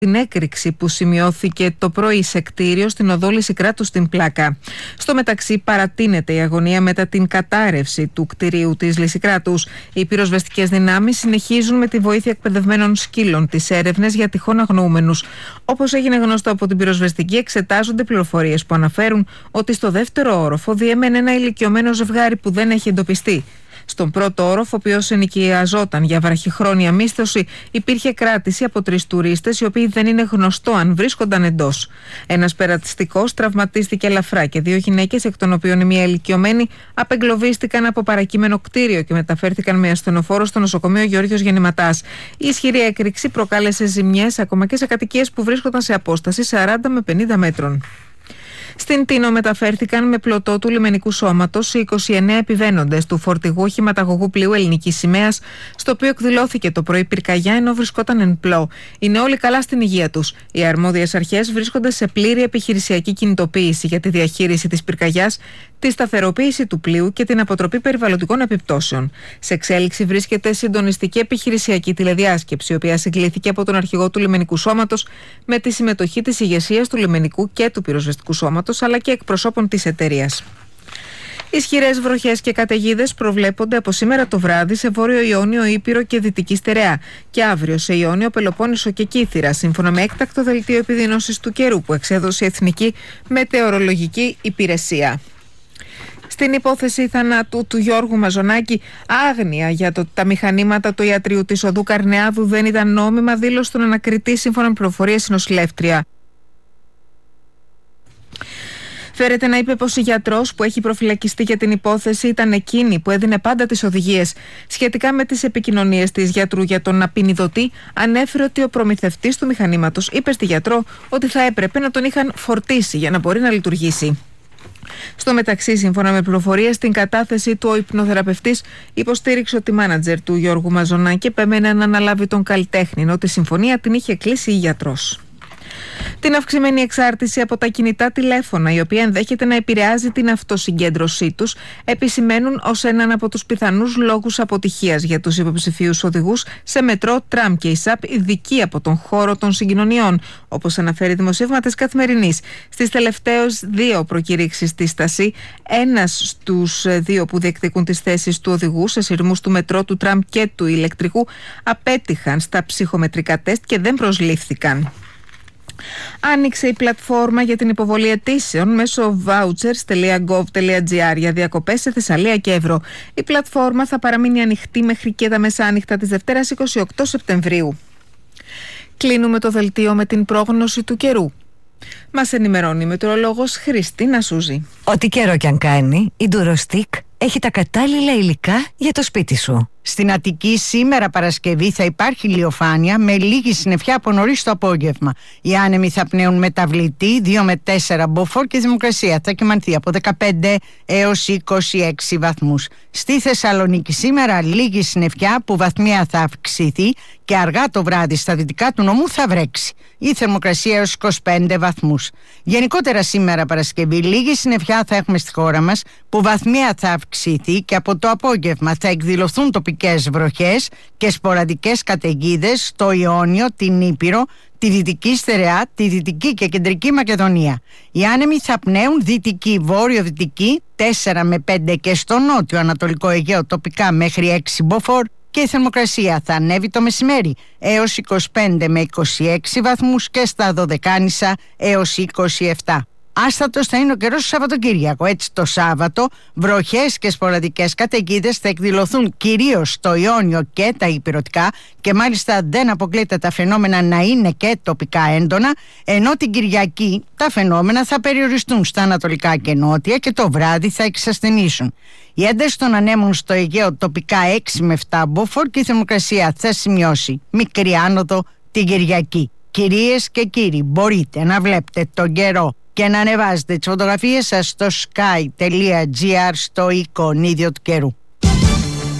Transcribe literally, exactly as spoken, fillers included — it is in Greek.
την έκρηξη που σημειώθηκε το πρωί σε κτίριο στην οδό Λυσικράτου στην Πλάκα. Στο μεταξύ, παρατείνεται η αγωνία μετά την κατάρρευση του κτιρίου της Λυσικράτους. Οι πυροσβεστικές δυνάμεις συνεχίζουν με τη βοήθεια εκπαιδευμένων σκύλων τις έρευνες για τυχόν αγνοούμενους. Όπως έγινε γνωστό από την πυροσβεστική, εξετάζονται πληροφορίες που αναφέρουν ότι στο δεύτερο όροφο διέμενε ένα ηλικιωμένο ζευγάρι που δεν έχει εντοπιστεί. Στον πρώτο όροφο, ο οποίος ενοικιαζόταν για βραχυχρόνια μίσθωση, υπήρχε κράτηση από τρεις τουρίστες, οι οποίοι δεν είναι γνωστό αν βρίσκονταν εντός. Ένας περαστικός τραυματίστηκε ελαφρά και δύο γυναίκες, εκ των οποίων η μία ηλικιωμένη, απεγκλωβίστηκαν από παρακείμενο κτίριο και μεταφέρθηκαν με ασθενοφόρο στο νοσοκομείο Γεώργιος Γεννηματάς. Η ισχυρή έκρηξη προκάλεσε ζημιές ακόμα και σε κατοικίες που βρίσκονταν σε απόσταση σαράντα με πενήντα μέτρων. Στην Τίνο μεταφέρθηκαν με πλωτό του λιμενικού σώματος οι είκοσι εννέα επιβαίνοντες του φορτηγού οχηματαγωγού πλοίου ελληνικής σημαίας, στο οποίο εκδηλώθηκε το πρωί πυρκαγιά ενώ βρισκόταν εν πλώ. Είναι όλοι καλά στην υγεία τους. Οι αρμόδιες αρχές βρίσκονται σε πλήρη επιχειρησιακή κινητοποίηση για τη διαχείριση της πυρκαγιάς, τη σταθεροποίηση του πλοίου και την αποτροπή περιβαλλοντικών επιπτώσεων. Σε εξέλιξη βρίσκεται συντονιστική επιχειρησιακή τηλεδιάσκεψη, η οποία συγκλήθηκε από τον αρχηγό του λιμενικού σώματος με τη συμμετοχή της ηγεσίας του λιμενικού και του πυροσβεστικού σώματος, αλλά και εκπροσώπων της εταιρείας. Ισχυρές βροχές και καταιγίδες προβλέπονται από σήμερα το βράδυ σε Βόρειο Ιόνιο, Ήπειρο και Δυτική Στερεά και αύριο σε Ιόνιο, Πελοπόννησο και Κύθυρα, σύμφωνα με έκτακτο δελτίο επιδείνωσης του καιρού που εξέδωσε η Εθνική Μετεωρολογική Υπηρεσία. Στην υπόθεση θανάτου του Γιώργου Μαζονάκη, άγνοια για το ότι τα μηχανήματα του ιατρείου της οδού Καρνεάδου δεν ήταν νόμιμα, δήλωσε τον ανακριτή σύμφωνα με πληροφορίες η νοσηλεύτρια. Φέρεται να είπε πως η γιατρός που έχει προφυλακιστεί για την υπόθεση ήταν εκείνη που έδινε πάντα τις οδηγίες. Σχετικά με τις επικοινωνίες της γιατρού για τον απεινιδωτή, ανέφερε ότι ο προμηθευτής του μηχανήματος είπε στη γιατρό ότι θα έπρεπε να τον είχαν φορτίσει για να μπορεί να λειτουργήσει. Στο μεταξύ, σύμφωνα με πληροφορίες, στην κατάθεση του ο υπνοθεραπευτής υποστήριξε ότι η μάνατζερ του Γιώργου Μαζονάκη επέμενε να αναλάβει τον καλλιτέχνη, ενώ τη συμφωνία την είχε κλείσει η γιατρός. Την αυξημένη εξάρτηση από τα κινητά τηλέφωνα, η οποία ενδέχεται να επηρεάζει την αυτοσυγκέντρωσή τους, επισημαίνουν ως έναν από τους πιθανούς λόγους αποτυχίας για τους υποψηφίους οδηγούς σε μετρό, τραμ και ΙΣΑΠ, ειδικοί από τον χώρο των συγκοινωνιών, όπως αναφέρει δημοσίευμα της Καθημερινής. Στις τελευταίες δύο προκηρύξεις της ΣΤΑΣΥ, ένας στους δύο που διεκδικούν τις θέσεις του οδηγού σε σειρμούς του μετρό, του τραμ και του ηλεκτρικού απέτυχαν στα ψυχομετρικά τεστ και δεν προσλήφθηκαν. Άνοιξε η πλατφόρμα για την υποβολή αιτήσεων μέσω vouchers τελεία gov τελεία gr για διακοπές σε Θεσσαλία και Εύρο. Η πλατφόρμα θα παραμείνει ανοιχτή μέχρι και τα μεσάνυχτα της Δευτέρας είκοσι οκτώ Σεπτεμβρίου. Κλείνουμε το δελτίο με την πρόγνωση του καιρού. Μας ενημερώνει η μετεωρολόγος Χριστίνα Σούζη. Ό,τι καιρό κι αν κάνει, η Ντουροστικ έχει τα κατάλληλα υλικά για το σπίτι σου. Στην Αττική σήμερα Παρασκευή θα υπάρχει ηλιοφάνεια με λίγη συννεφιά από νωρίς το απόγευμα. Οι άνεμοι θα πνέουν μεταβλητή δύο με τέσσερα μποφόρ και η θερμοκρασία θα κυμανθεί από δεκαπέντε έως είκοσι έξι βαθμούς. Στη Θεσσαλονίκη σήμερα λίγη συννεφιά που βαθμία θα αυξηθεί και αργά το βράδυ στα δυτικά του νομού θα βρέξει. Η θερμοκρασία έως είκοσι πέντε βαθμούς. Γενικότερα σήμερα Παρασκευή λίγη συννεφιά θα έχουμε στη χώρα μας που βαθμία θα αυξηθεί και από το απόγευμα θα εκδηλωθούν τοπικές βροχές και σποραδικές καταιγίδες στο Ιόνιο, την Ήπειρο, τη Δυτική Στερεά, τη Δυτική και Κεντρική Μακεδονία. Οι άνεμοι θα πνέουν δυτική, βόρειο-δυτική τέσσερα με πέντε και στο νότιο Ανατολικό Αιγαίο τοπικά μέχρι έξι μποφόρ και η θερμοκρασία θα ανέβει το μεσημέρι έως είκοσι πέντε με είκοσι έξι βαθμούς και στα Δωδεκάνησα έως είκοσι επτά. Άστατος θα είναι ο καιρός το Σαββατοκύριακο. Έτσι το Σάββατο βροχές και σποραδικές καταιγίδες θα εκδηλωθούν κυρίως στο Ιόνιο και τα Ηπειρωτικά και μάλιστα δεν αποκλείεται τα φαινόμενα να είναι και τοπικά έντονα, ενώ την Κυριακή τα φαινόμενα θα περιοριστούν στα ανατολικά και νότια και το βράδυ θα εξασθενήσουν. Οι ένταση των ανέμων στο Αιγαίο τοπικά έξι με επτά μποφόρ και η θερμοκρασία θα σημειώσει μικρή άνοδο την Κυριακή. Κυρίες και κύριοι, μπορείτε να βλέπετε τον καιρό και να ανεβάζετε τις φωτογραφίες σας στο sky τελεία gr στο εικονίδιο του καιρού.